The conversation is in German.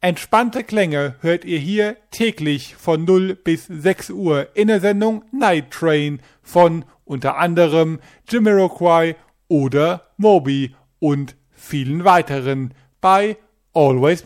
Entspannte Klänge hört ihr hier täglich von 0 bis 6 Uhr in der Sendung Night Train von unter anderem Jamiroquai oder Moby und vielen weiteren bei Always